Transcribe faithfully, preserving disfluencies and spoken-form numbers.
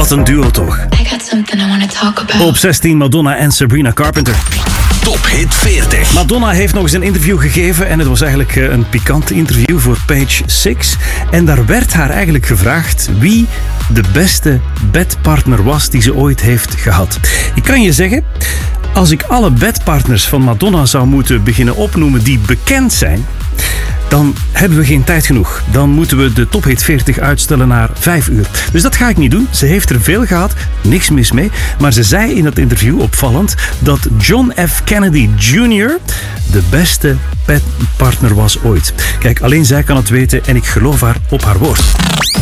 Wat een duo toch. I got something I want to talk about. Op zestien Madonna en Sabrina Carpenter. Top Hit veertig. Madonna heeft nog eens een interview gegeven en het was eigenlijk een pikant interview voor Page Six. En daar werd haar eigenlijk gevraagd wie de beste bedpartner was die ze ooit heeft gehad. Ik kan je zeggen, als ik alle bedpartners van Madonna zou moeten beginnen opnoemen die bekend zijn, dan hebben we geen tijd genoeg. Dan moeten we de Top Hit veertig uitstellen naar vijf uur. Dus dat ga ik niet doen. Ze heeft er veel gehad, niks mis mee. Maar ze zei in dat interview, opvallend, dat John F. Kennedy junior de beste bedpartner was ooit. Kijk, alleen zij kan het weten en ik geloof haar op haar woord.